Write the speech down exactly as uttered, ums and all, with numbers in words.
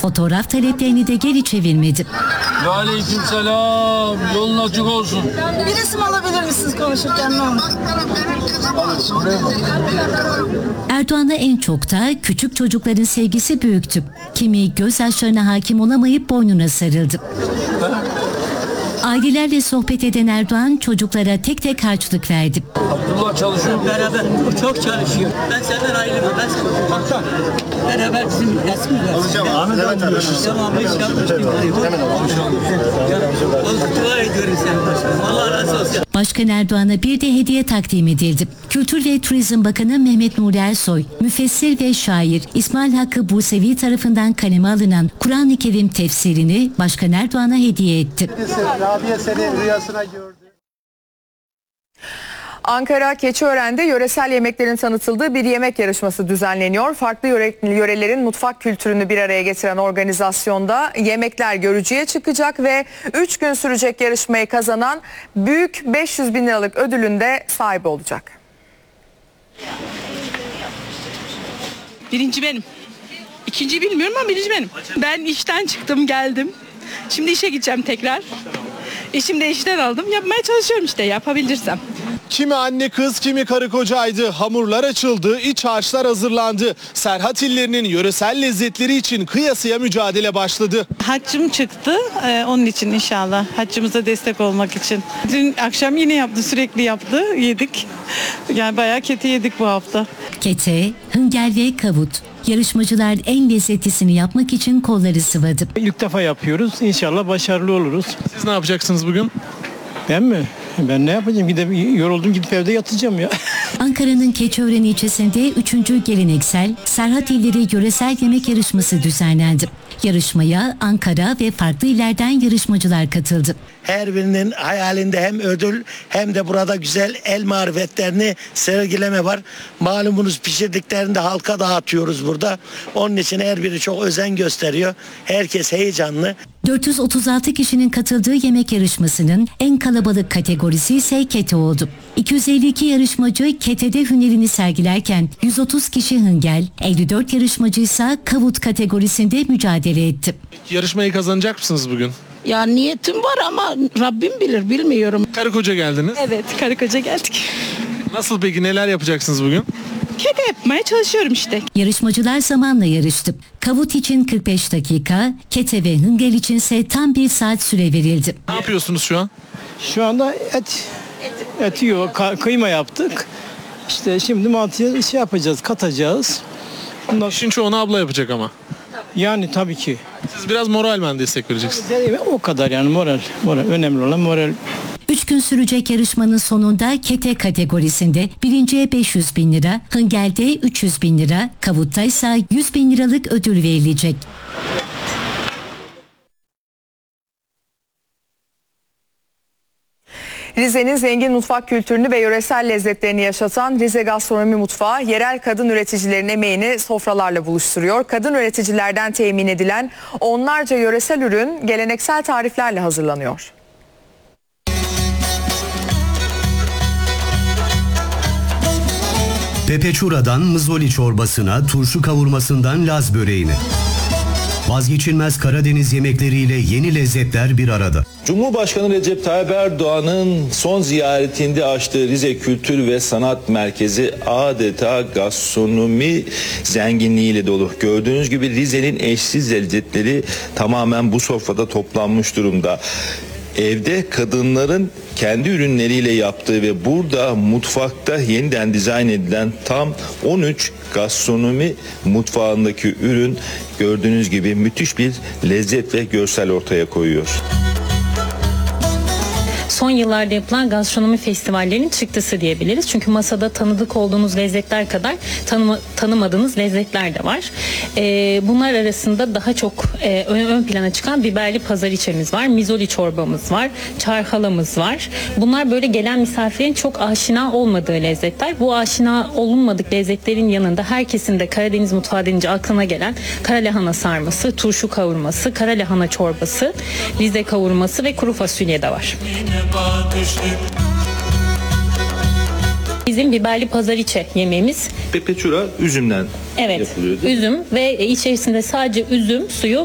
Fotoğraf taleplerini de geri çevirmedi. Aleykümselam. Yolun açık olsun. Bir resim alabilir misiniz konuşurken, ne olur? Erdoğan'a en çok da küçük çocukların sevgisi büyüktü. Kimi gözyaşlarına hakim olamayıp boynuna sarıldı. Ailelerle sohbet eden Erdoğan çocuklara tek tek harçlık verdi. Abdullah çalışıyor. Beraber o çok çalışıyor. Ben senden ayrılmam. Ben senden. Beraber bizim resmimiz var. Hocam Ahmet abi görüşürüz. Devamlı iş yapmıştık. Dua ediyorum sen başkanım. Allah razı olsun. Başkan Erdoğan'a bir de hediye takdim edildi. Kültür ve Turizm Bakanı Mehmet Nuri Ersoy, müfessir ve şair İsmail Hakkı Bursevi tarafından kaleme alınan Kur'an-ı Kerim tefsirini Başkan Erdoğan'a hediye etti. Rabia seni rüyasına gördü. Ankara Keçiören'de yöresel yemeklerin tanıtıldığı bir yemek yarışması düzenleniyor. Farklı yöre, yörelerin mutfak kültürünü bir araya getiren organizasyonda yemekler görücüye çıkacak ve üç gün sürecek yarışmayı kazanan büyük beş yüz bin liralık ödülün de sahibi olacak. Birinci benim. İkinciyi bilmiyorum ama birinci benim. Ben işten çıktım, geldim. Şimdi işe gideceğim tekrar. Eşim de işten aldım. Yapmaya çalışıyorum işte, yapabilirsem. Kimi anne kız, kimi karı kocaydı. Hamurlar açıldı, iç harçlar hazırlandı. Serhat illerinin yöresel lezzetleri için kıyasıya mücadele başladı. Haccım çıktı. Ee, onun için inşallah. Haccımıza destek olmak için. Dün akşam yine yaptı, sürekli yaptı. Yedik. Yani bayağı kete yedik bu hafta. Kete, hıngel ve kavut. Yarışmacılar en lezzetlisini yapmak için kolları sıvadı. İlk defa yapıyoruz. İnşallah başarılı oluruz. Siz ne yapacaksınız bugün? Ben mi? Ben ne yapacağım? Gidip, yoruldum gidip evde yatacağım ya. Ankara'nın Keçiören ilçesinde üçüncü geleneksel Serhat İlleri Yöresel Yemek Yarışması düzenlendi. Yarışmaya Ankara ve farklı illerden yarışmacılar katıldı. Her birinin hayalinde hem ödül hem de burada güzel el marifetlerini sergileme var. Malumunuz pişirdiklerini de halka dağıtıyoruz burada. Onun için her biri çok özen gösteriyor. Herkes heyecanlı. dört yüz otuz altı kişinin katıldığı yemek yarışmasının en kalabalık kategorisi ise kete oldu. iki yüz elli iki yarışmacı ketede hünerini sergilerken yüz otuz kişi hıngel, elli dört yarışmacı ise kavut kategorisinde mücadele etti. Yarışmayı kazanacak mısınız bugün? Ya niyetim var ama Rabbim bilir, bilmiyorum. Karı koca geldiniz. Evet, karı koca geldik. Nasıl peki, neler yapacaksınız bugün? Kete yapmaya çalışıyorum işte. Yarışmacılar zamanla yarıştı. Kavut için kırk beş dakika, kete ve hıngel içinse tam bir saat süre verildi. Ne yapıyorsunuz şu an? Şu anda et, et yiyor. Ka- kıyma yaptık. İşte şimdi mantıya şey yapacağız, katacağız. Bundan... İşin çoğunu abla yapacak ama. Yani tabii ki. Siz biraz moralmen destek vereceksiniz. O kadar yani moral. moral. Önemli olan moral. Üç gün sürecek yarışmanın sonunda kete kategorisinde birinciye beş yüz bin lira, hıngelde üç yüz bin lira, kavutta ise yüz bin liralık ödül verilecek. Rize'nin zengin mutfak kültürünü ve yöresel lezzetlerini yaşatan Rize Gastronomi Mutfağı, yerel kadın üreticilerin emeğini sofralarla buluşturuyor. Kadın üreticilerden temin edilen onlarca yöresel ürün geleneksel tariflerle hazırlanıyor. Pepeçura'dan mızoli çorbasına, turşu kavurmasından Laz böreğine. Vazgeçilmez Karadeniz yemekleriyle yeni lezzetler bir arada. Cumhurbaşkanı Recep Tayyip Erdoğan'ın son ziyaretinde açtığı Rize Kültür ve Sanat Merkezi adeta gastronomi zenginliğiyle dolu. Gördüğünüz gibi Rize'nin eşsiz lezzetleri tamamen bu sofrada toplanmış durumda. Evde kadınların kendi ürünleriyle yaptığı ve burada mutfakta yeniden dizayn edilen tam on üç gastronomi mutfağındaki ürün gördüğünüz gibi müthiş bir lezzet ve görsel ortaya koyuyor. Son yıllarda yapılan gastronomi festivallerinin çıktısı diyebiliriz. Çünkü masada tanıdık olduğunuz lezzetler kadar tanıma, tanımadığınız lezzetler de var. Ee, bunlar arasında daha çok e, ön, ön plana çıkan biberli pazariçemiz var, mizoli çorbamız var, çarhalamız var. Bunlar böyle gelen misafirlerin çok aşina olmadığı lezzetler. Bu aşina olunmadık lezzetlerin yanında herkesin de Karadeniz mutfağı denince aklına gelen kara lahana sarması, turşu kavurması, kara lahana çorbası, Rize kavurması ve kuru fasulye de var. Bizim biberli pazariçe yemeğimiz. Pepeçura üzümden evet, yapılıyor. Üzüm ve içerisinde sadece üzüm suyu